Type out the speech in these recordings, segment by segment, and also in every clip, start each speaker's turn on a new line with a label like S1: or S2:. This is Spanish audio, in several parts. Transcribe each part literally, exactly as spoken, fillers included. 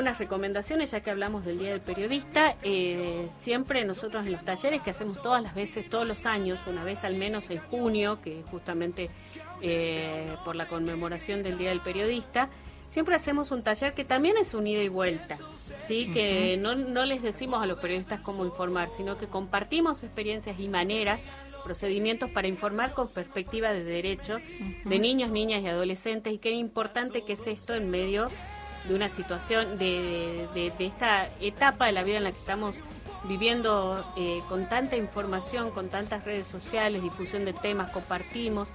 S1: algunas recomendaciones, ya que hablamos del Día del Periodista. Eh, siempre nosotros en los talleres que hacemos todas las veces, todos los años, una vez al menos en junio, que justamente eh, por la conmemoración del Día del Periodista, siempre hacemos un taller que también es un ida y vuelta, ¿sí? Uh-huh. Que no, no les decimos a los periodistas cómo informar, sino que compartimos experiencias y maneras, procedimientos para informar con perspectiva de derecho uh-huh. de niños, niñas y adolescentes, y qué importante que es esto en medio de una situación, de, de, de esta etapa de la vida en la que estamos viviendo, eh, con tanta información, con tantas redes sociales, difusión de temas, compartimos.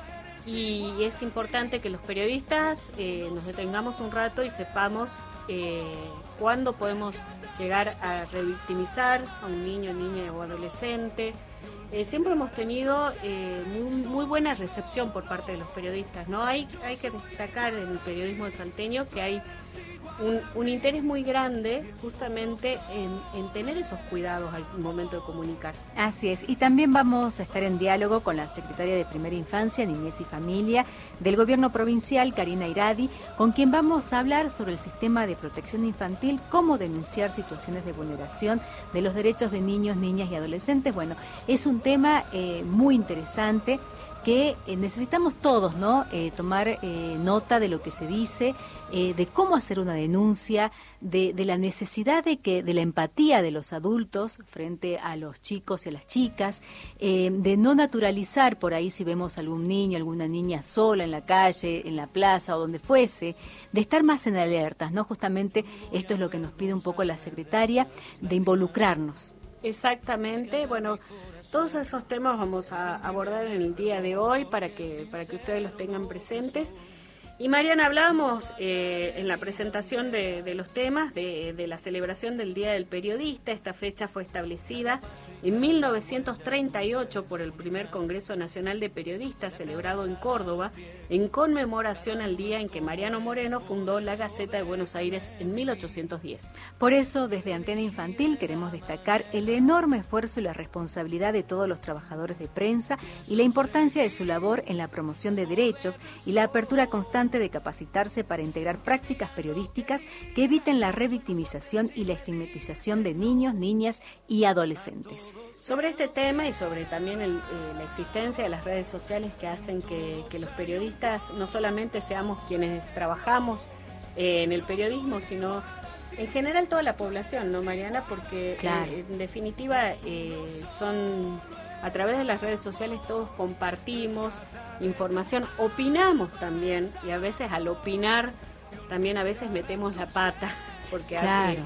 S1: Y es importante que los periodistas eh, nos detengamos un rato y sepamos eh, cuándo podemos llegar a revictimizar a un niño, niña o adolescente. Eh, siempre hemos tenido eh, muy, muy buena recepción por parte de los periodistas, ¿no? Hay, hay que destacar en el periodismo salteño que hay un, un interés muy grande justamente en, en tener esos cuidados al momento de comunicar.
S2: Así es, y también vamos a estar en diálogo con la secretaria de Primera Infancia, Niñez y Familia del Gobierno Provincial, Karina Iradi, con quien vamos a hablar sobre el sistema de protección infantil, cómo denunciar situaciones de vulneración de los derechos de niños, niñas y adolescentes. Bueno, es un tema eh, muy interesante que eh, necesitamos todos, ¿no? Eh, tomar eh, nota de lo que se dice, eh, de cómo hacer una denuncia, de, de la necesidad de que de la empatía de los adultos frente a los chicos y a las chicas, eh, de no naturalizar por ahí si vemos algún niño, alguna niña sola en la calle, en la plaza o donde fuese, de estar más en alertas, ¿no? Justamente esto es lo que nos pide un poco la secretaria, de involucrarnos.
S1: Exactamente, bueno, todos esos temas vamos a abordar en el día de hoy para que, para que ustedes los tengan presentes. Y Mariana, hablábamos eh, en la presentación de, de los temas de, de la celebración del Día del Periodista. Esta fecha fue establecida en mil novecientos treinta y ocho por el primer Congreso Nacional de Periodistas celebrado en Córdoba, en conmemoración al día en que Mariano Moreno fundó la Gaceta de Buenos Aires en mil ochocientos diez.
S2: Por eso, desde Antena Infantil queremos destacar el enorme esfuerzo y la responsabilidad de todos los trabajadores de prensa y la importancia de su labor en la promoción de derechos y la apertura constante de capacitarse para integrar prácticas periodísticas que eviten la revictimización y la estigmatización de niños, niñas y adolescentes.
S1: Sobre este tema y sobre también el, eh, la existencia de las redes sociales que hacen que, que los periodistas no solamente seamos quienes trabajamos eh, en el periodismo, sino en general toda la población, ¿no, Mariana? Porque
S2: claro.
S1: eh, en definitiva eh, son a través de las redes sociales todos compartimos información, opinamos también, y a veces al opinar también a veces metemos la pata, porque
S2: claro.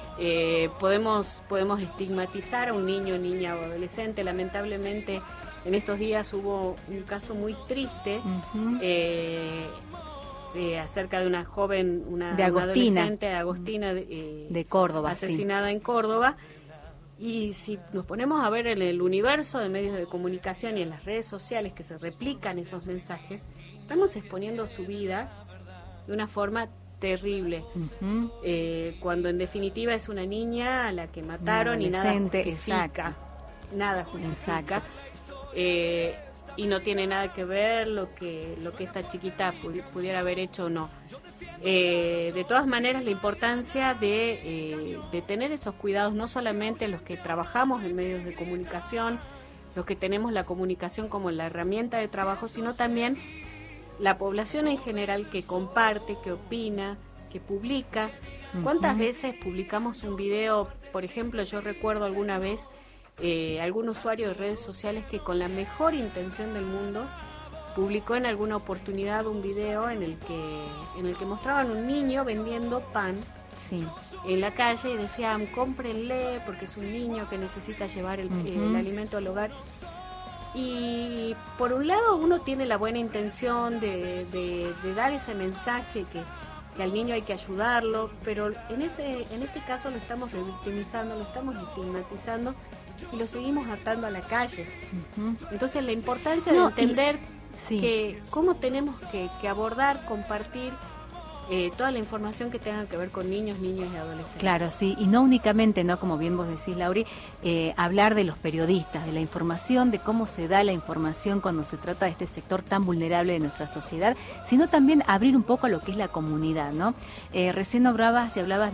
S1: eh, podemos podemos estigmatizar a un niño, niña o adolescente. Lamentablemente en estos días hubo un caso muy triste uh-huh. eh, eh, acerca de una joven, una,
S2: de
S1: una adolescente, Agostina, eh,
S2: de Córdoba,
S1: asesinada
S2: sí.
S1: en Córdoba. Y si nos ponemos a ver en el universo de medios de comunicación y en las redes sociales que se replican esos mensajes, estamos exponiendo su vida de una forma terrible, uh-huh. eh, cuando en definitiva es una niña a la que mataron y nada justifica,
S2: exacto.
S1: nada justifica, eh, y no tiene nada que ver lo que lo que esta chiquita pudi- pudiera haber hecho o no. Eh, de todas maneras, la importancia de, eh, de tener esos cuidados, no solamente los que trabajamos en medios de comunicación, los que tenemos la comunicación como la herramienta de trabajo, sino también la población en general que comparte, que opina, que publica. ¿Cuántas uh-huh. veces publicamos un video? Por ejemplo, yo recuerdo alguna vez eh, algún usuario de redes sociales que con la mejor intención del mundo publicó en alguna oportunidad un video en el que en el que mostraban un niño vendiendo pan
S2: sí.
S1: en la calle y decían, cómprenle porque es un niño que necesita llevar el, uh-huh. el alimento al hogar. Y por un lado uno tiene la buena intención de, de, de dar ese mensaje que, que al niño hay que ayudarlo, pero en ese en este caso lo estamos revictimizando, lo estamos estigmatizando y lo seguimos atando a la calle. Uh-huh. Entonces la importancia no, de entender y... Sí. que cómo tenemos que, que abordar, compartir eh, toda la información que tenga que ver con niños, niñas y adolescentes.
S2: Claro, sí, y no únicamente, no como bien vos decís, Lauri, eh, hablar de los periodistas, de la información, de cómo se da la información cuando se trata de este sector tan vulnerable de nuestra sociedad, sino también abrir un poco a lo que es la comunidad, ¿no? Eh, recién hablabas y hablabas de